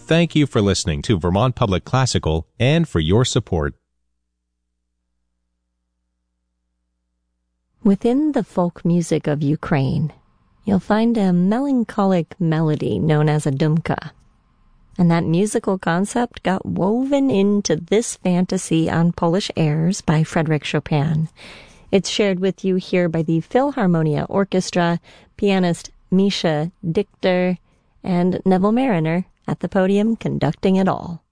thank you for listening to Vermont Public Classical and for your support. Within the folk music of Ukraine, you'll find a melancholic melody known as a dumka. And that musical concept got woven into this fantasy on Polish airs by Frédéric Chopin. It's shared with you here by the Philharmonia Orchestra, pianist Misha Dichter, and Neville Mariner at the podium conducting it all.